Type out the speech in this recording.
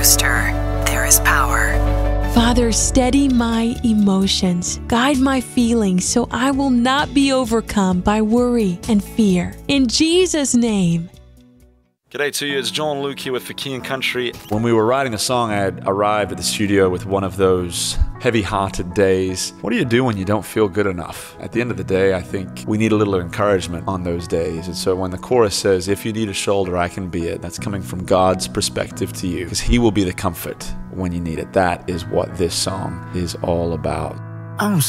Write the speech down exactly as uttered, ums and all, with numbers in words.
booster. There is power. Father, steady my emotions, guide my feelings so I will not be overcome by worry and fear. In Jesus' name. G'day to you, it's John Luke here with For King and Country. When we were writing the song, I had arrived at the studio with one of those heavy-hearted days. What do you do when you don't feel good enough? At the end of the day, I think we need a little encouragement on those days. And so when the chorus says, if you need a shoulder, I can be it, that's coming from God's perspective to you, because He will be the comfort when you need it. That is what this song is all about. I'm